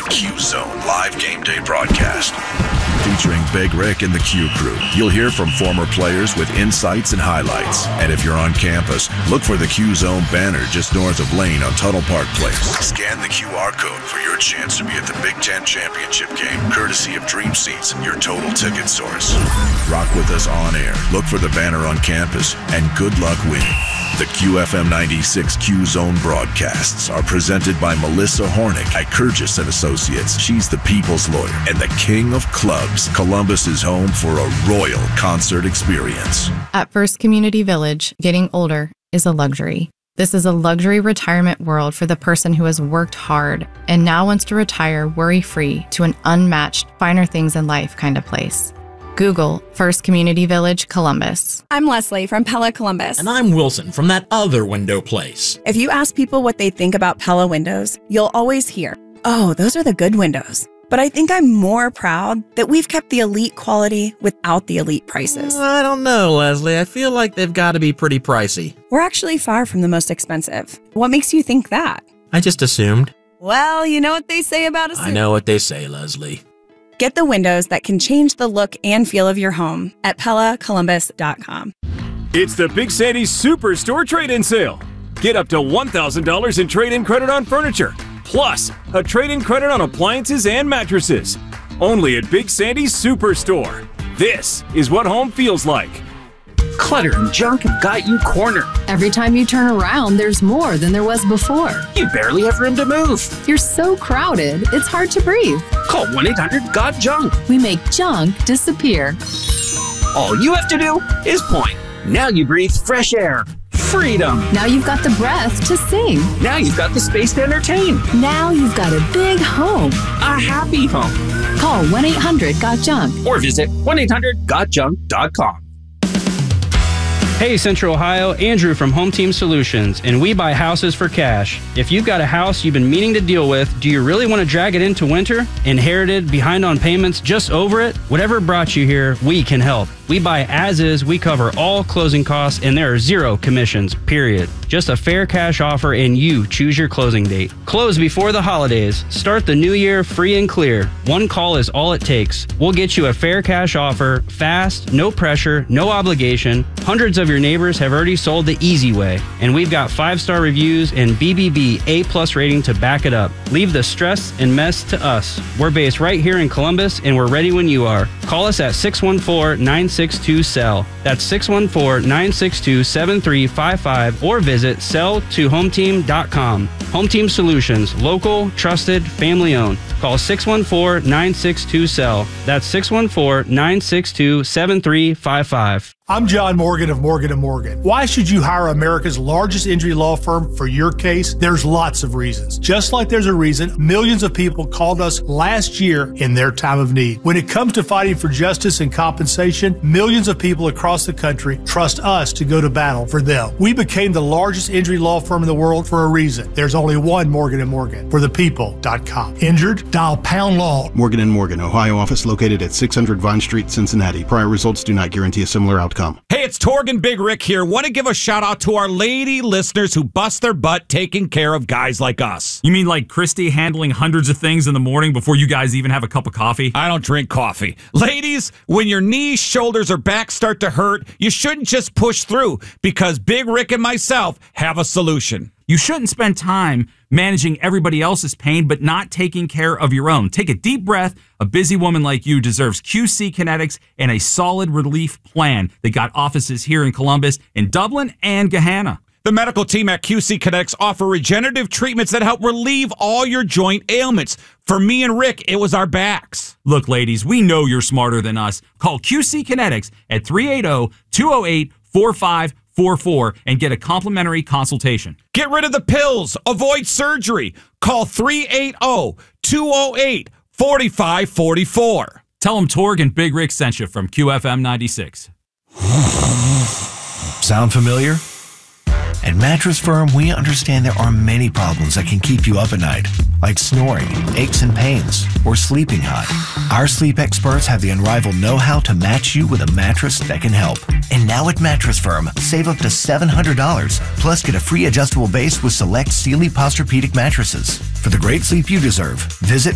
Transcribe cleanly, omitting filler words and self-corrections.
Q Zone live game day broadcast. Featuring Big Rick and the Q crew. You'll hear from former players with insights and highlights. And if you're on campus, look for the Q Zone banner just north of Lane on Tuttle Park Place. Scan the QR code for your chance to be at the Big Ten Championship game, courtesy of Dream Seats, your total ticket source. Rock with us on air. Look for the banner on campus, and good luck winning. The QFM 96 Q Zone broadcasts are presented by Melissa Hornick at Kurgis & Associates. She's the people's lawyer and the king of clubs. Columbus is home for a royal concert experience. At First Community Village, getting older is a luxury. This is a luxury retirement world for the person who has worked hard and now wants to retire worry-free to an unmatched, finer things in life kind of place. Google First Community Village, Columbus. I'm Leslie from Pella Columbus. And I'm Wilson from that other window place. If you ask people what they think about Pella windows, you'll always hear, "Oh, those are the good windows." But I think I'm more proud that we've kept the elite quality without the elite prices. I don't know, Leslie. I feel like they've got to be pretty pricey. We're actually far from the most expensive. What makes you think that? I just assumed. Well, you know what they say about I know what they say, Leslie. Get the windows that can change the look and feel of your home at PellaColumbus.com. It's the Big Sandy's Superstore trade-in sale. Get up to $1,000 in trade-in credit on furniture, plus a trade-in credit on appliances and mattresses. Only at Big Sandy's Superstore. This is what home feels like. Clutter and junk have got you cornered. Every time you turn around, there's more than there was before. You barely have room to move. You're so crowded, it's hard to breathe. Call 1-800-GOT-JUNK. We make junk disappear. All you have to do is point. Now you breathe fresh air. Freedom. Now you've got the breath to sing. Now you've got the space to entertain. Now you've got a big home. A happy home. Call 1-800-GOT-JUNK. Or visit 1-800-GOT-JUNK.com. Hey Central Ohio, Andrew from Home Team Solutions, and we buy houses for cash. If you've got a house you've been meaning to deal with, do you really want to drag it into winter? Inherited, behind on payments, just over it? Whatever brought you here, we can help. We buy as is, we cover all closing costs, and there are zero commissions, period. Just a fair cash offer and you choose your closing date. Close before the holidays. Start the new year free and clear. One call is all it takes. We'll get you a fair cash offer, fast, no pressure, no obligation. Hundreds of your neighbors have already sold the easy way, and we've got 5-star reviews and BBB A+ rating to back it up. Leave the stress and mess to us. We're based right here in Columbus, and we're ready when you are. Call us at 614-962-SELL. That's 614-962-7355, or visit sell2hometeam.com. Home Team Solutions, local, trusted, family owned. Call 614-962-SELL. That's 614-962-7355. I'm John Morgan of Morgan & Morgan. Why should you hire America's largest injury law firm for your case? There's lots of reasons. Just like there's a reason millions of people called us last year in their time of need. When it comes to fighting for justice and compensation, millions of people across the country trust us to go to battle for them. We became the largest injury law firm in the world for a reason. There's only one Morgan & Morgan, for the people.com. Injured? Dial pound law. Morgan & Morgan, Ohio office located at 600 Vine Street, Cincinnati. Prior results do not guarantee a similar outcome. Hey, it's Torgan Big Rick here. Want to give a shout out to our lady listeners who bust their butt taking care of guys like us. You mean like Christy handling hundreds of things in the morning before you guys even have a cup of coffee? I don't drink coffee. Ladies, when your knees, shoulders, or back start to hurt, you shouldn't just push through, because Big Rick and myself have a solution. You shouldn't spend time managing everybody else's pain, but not taking care of your own. Take a deep breath. A busy woman like you deserves QC Kinetics and a solid relief plan. They got offices here in Columbus, in Dublin, and Gahanna. The medical team at QC Kinetics offer regenerative treatments that help relieve all your joint ailments. For me and Rick, it was our backs. Look, ladies, we know you're smarter than us. Call QC Kinetics at 380-208-4544 and get a complimentary consultation. Get rid of the pills. Avoid surgery. Call 380-208-4544. Tell them Torg and Big Rick sent you from QFM 96. Sound familiar? At Mattress Firm, we understand there are many problems that can keep you up at night, like snoring, aches and pains, or sleeping hot. Our sleep experts have the unrivaled know-how to match you with a mattress that can help. And now at Mattress Firm, save up to $700, plus get a free adjustable base with select Sealy Posturepedic mattresses. For the great sleep you deserve, visit